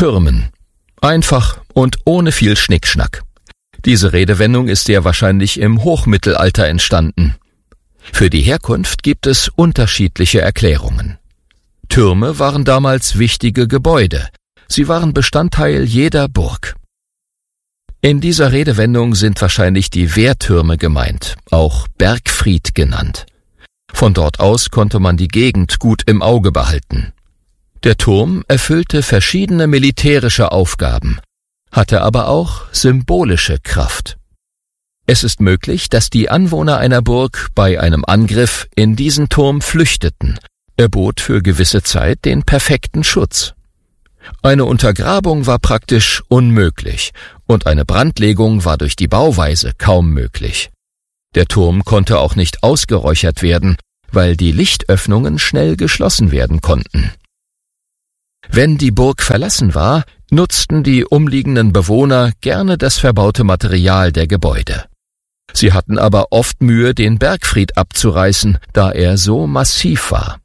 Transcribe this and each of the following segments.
Türmen. Einfach und ohne viel Schnickschnack. Diese Redewendung ist sehr wahrscheinlich im Hochmittelalter entstanden. Für die Herkunft gibt es unterschiedliche Erklärungen. Türme waren damals wichtige Gebäude. Sie waren Bestandteil jeder Burg. In dieser Redewendung sind wahrscheinlich die Wehrtürme gemeint, auch Bergfried genannt. Von dort aus konnte man die Gegend gut im Auge behalten. Der Turm erfüllte verschiedene militärische Aufgaben, hatte aber auch symbolische Kraft. Es ist möglich, dass die Anwohner einer Burg bei einem Angriff in diesen Turm flüchteten. Er bot für gewisse Zeit den perfekten Schutz. Eine Untergrabung war praktisch unmöglich und eine Brandlegung war durch die Bauweise kaum möglich. Der Turm konnte auch nicht ausgeräuchert werden, weil die Lichtöffnungen schnell geschlossen werden konnten. Wenn die Burg verlassen war, nutzten die umliegenden Bewohner gerne das verbaute Material der Gebäude. Sie hatten aber oft Mühe, den Bergfried abzureißen, da er so massiv war.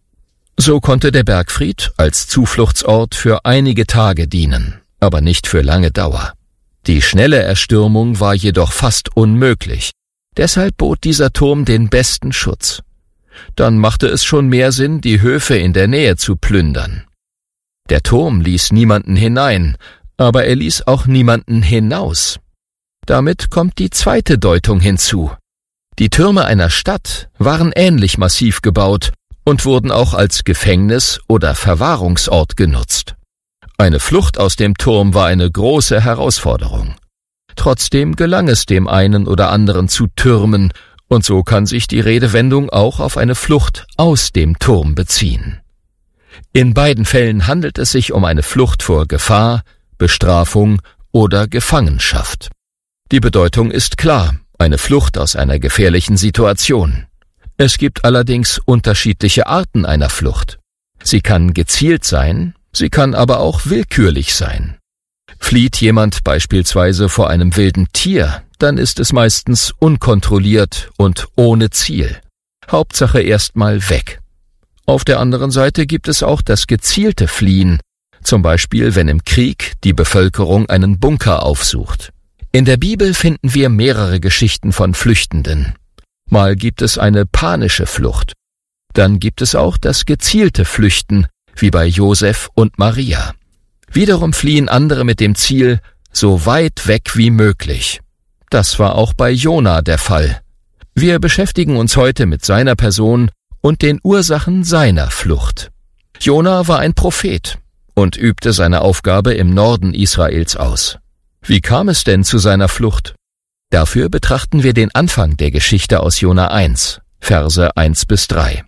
So konnte der Bergfried als Zufluchtsort für einige Tage dienen, aber nicht für lange Dauer. Die schnelle Erstürmung war jedoch fast unmöglich. Deshalb bot dieser Turm den besten Schutz. Dann machte es schon mehr Sinn, die Höfe in der Nähe zu plündern. Der Turm ließ niemanden hinein, aber er ließ auch niemanden hinaus. Damit kommt die zweite Deutung hinzu. Die Türme einer Stadt waren ähnlich massiv gebaut und wurden auch als Gefängnis oder Verwahrungsort genutzt. Eine Flucht aus dem Turm war eine große Herausforderung. Trotzdem gelang es dem einen oder anderen zu türmen, und so kann sich die Redewendung auch auf eine Flucht aus dem Turm beziehen. In beiden Fällen handelt es sich um eine Flucht vor Gefahr, Bestrafung oder Gefangenschaft. Die Bedeutung ist klar, eine Flucht aus einer gefährlichen Situation. Es gibt allerdings unterschiedliche Arten einer Flucht. Sie kann gezielt sein, sie kann aber auch willkürlich sein. Flieht jemand beispielsweise vor einem wilden Tier, dann ist es meistens unkontrolliert und ohne Ziel. Hauptsache erstmal weg. Auf der anderen Seite gibt es auch das gezielte Fliehen, zum Beispiel wenn im Krieg die Bevölkerung einen Bunker aufsucht. In der Bibel finden wir mehrere Geschichten von Flüchtenden. Mal gibt es eine panische Flucht. Dann gibt es auch das gezielte Flüchten, wie bei Josef und Maria. Wiederum fliehen andere mit dem Ziel, so weit weg wie möglich. Das war auch bei Jona der Fall. Wir beschäftigen uns heute mit seiner Person und den Ursachen seiner Flucht. Jona war ein Prophet und übte seine Aufgabe im Norden Israels aus. Wie kam es denn zu seiner Flucht? Dafür betrachten wir den Anfang der Geschichte aus Jona 1, Verse 1-3.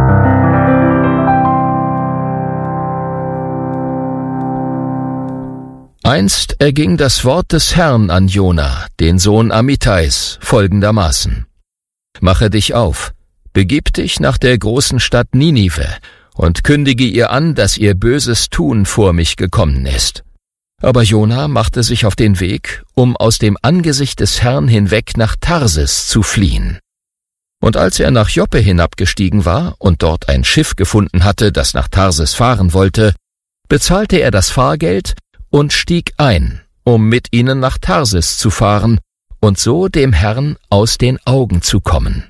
Einst erging das Wort des Herrn an Jona, den Sohn Amittais, folgendermaßen: Mache dich auf, begib dich nach der großen Stadt Ninive und kündige ihr an, dass ihr böses Tun vor mich gekommen ist. Aber Jona machte sich auf den Weg, um aus dem Angesicht des Herrn hinweg nach Tarsis zu fliehen. Und als er nach Joppe hinabgestiegen war und dort ein Schiff gefunden hatte, das nach Tarsis fahren wollte, bezahlte er das Fahrgeld und stieg ein, um mit ihnen nach Tarsis zu fahren und so dem Herrn aus den Augen zu kommen.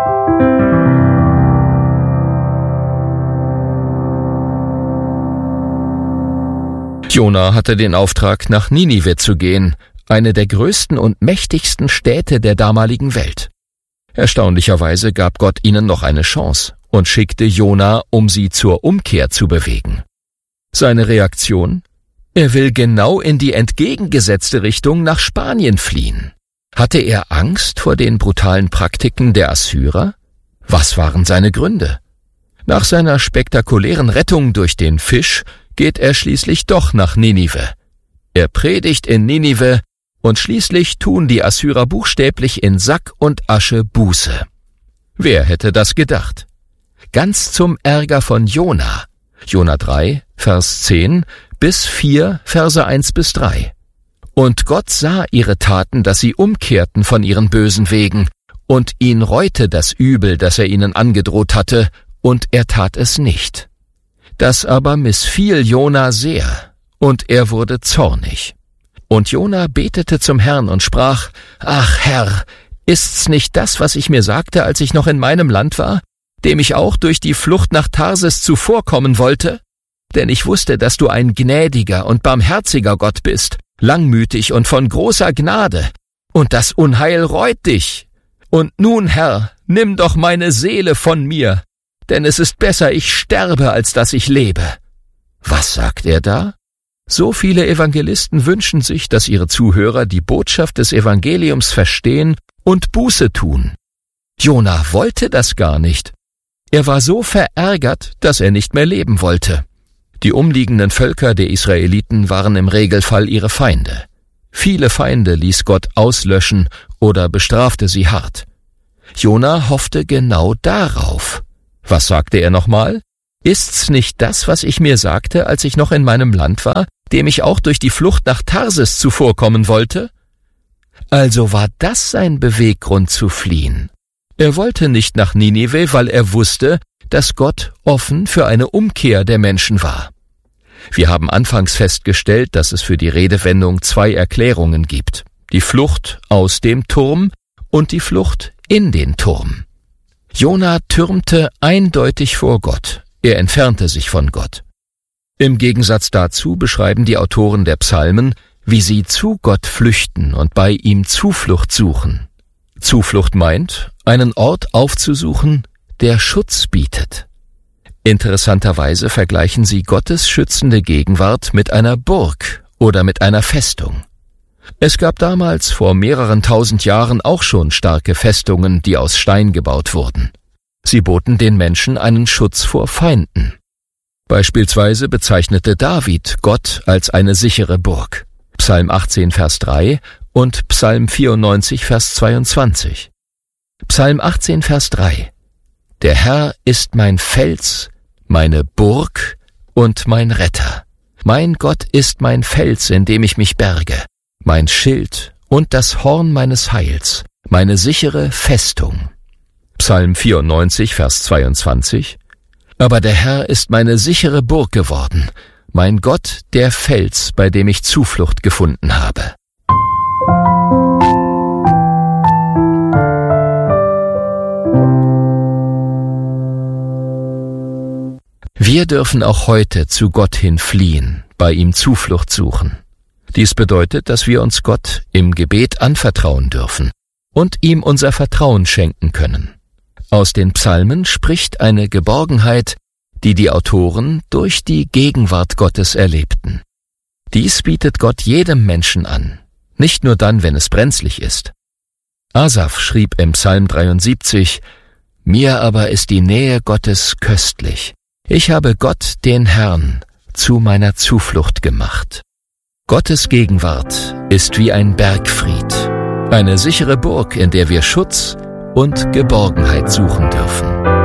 Jona hatte den Auftrag, nach Ninive zu gehen, eine der größten und mächtigsten Städte der damaligen Welt. Erstaunlicherweise gab Gott ihnen noch eine Chance und schickte Jona, um sie zur Umkehr zu bewegen. Seine Reaktion? Er will genau in die entgegengesetzte Richtung nach Spanien fliehen. Hatte er Angst vor den brutalen Praktiken der Assyrer? Was waren seine Gründe? Nach seiner spektakulären Rettung durch den Fisch geht er schließlich doch nach Ninive. Er predigt in Ninive und schließlich tun die Assyrer buchstäblich in Sack und Asche Buße. Wer hätte das gedacht? Ganz zum Ärger von Jona. Jona 3, Vers 10 bis 4, Verse 1-3. Und Gott sah ihre Taten, dass sie umkehrten von ihren bösen Wegen, und ihn reute das Übel, das er ihnen angedroht hatte, und er tat es nicht. Das aber missfiel Jona sehr, und er wurde zornig. Und Jona betete zum Herrn und sprach: »Ach Herr, ist's nicht das, was ich mir sagte, als ich noch in meinem Land war, dem ich auch durch die Flucht nach Tarsis zuvorkommen wollte? Denn ich wusste, dass du ein gnädiger und barmherziger Gott bist, langmütig und von großer Gnade, und das Unheil reut dich. Und nun, Herr, nimm doch meine Seele von mir, denn es ist besser, ich sterbe, als dass ich lebe.« Was sagt er da? So viele Evangelisten wünschen sich, dass ihre Zuhörer die Botschaft des Evangeliums verstehen und Buße tun. Jona wollte das gar nicht. Er war so verärgert, dass er nicht mehr leben wollte. Die umliegenden Völker der Israeliten waren im Regelfall ihre Feinde. Viele Feinde ließ Gott auslöschen oder bestrafte sie hart. Jona hoffte genau darauf. Was sagte er nochmal? »Ist's nicht das, was ich mir sagte, als ich noch in meinem Land war, dem ich auch durch die Flucht nach Tarsis zuvorkommen wollte?« Also war das sein Beweggrund zu fliehen. Er wollte nicht nach Ninive, weil er wusste, dass Gott offen für eine Umkehr der Menschen war. Wir haben anfangs festgestellt, dass es für die Redewendung 2 Erklärungen gibt: die Flucht aus dem Turm und die Flucht in den Turm. Jona türmte eindeutig vor Gott. Er entfernte sich von Gott. Im Gegensatz dazu beschreiben die Autoren der Psalmen, wie sie zu Gott flüchten und bei ihm Zuflucht suchen. Zuflucht meint, einen Ort aufzusuchen, der Schutz bietet. Interessanterweise vergleichen sie Gottes schützende Gegenwart mit einer Burg oder mit einer Festung. Es gab damals vor mehreren tausend Jahren auch schon starke Festungen, die aus Stein gebaut wurden. Sie boten den Menschen einen Schutz vor Feinden. Beispielsweise bezeichnete David Gott als eine sichere Burg. Psalm 18, Vers 3 und Psalm 94, Vers 22. Psalm 18, Vers 3: Der Herr ist mein Fels, meine Burg und mein Retter. Mein Gott ist mein Fels, in dem ich mich berge, mein Schild und das Horn meines Heils, meine sichere Festung. Psalm 94, Vers 22: Aber der Herr ist meine sichere Burg geworden, mein Gott, der Fels, bei dem ich Zuflucht gefunden habe. Wir dürfen auch heute zu Gott hin fliehen, bei ihm Zuflucht suchen. Dies bedeutet, dass wir uns Gott im Gebet anvertrauen dürfen und ihm unser Vertrauen schenken können. Aus den Psalmen spricht eine Geborgenheit, die die Autoren durch die Gegenwart Gottes erlebten. Dies bietet Gott jedem Menschen an, nicht nur dann, wenn es brenzlig ist. Asaf schrieb im Psalm 73: Mir aber ist die Nähe Gottes köstlich. Ich habe Gott, den Herrn, zu meiner Zuflucht gemacht. Gottes Gegenwart ist wie ein Bergfried, eine sichere Burg, in der wir Schutz und Geborgenheit suchen dürfen.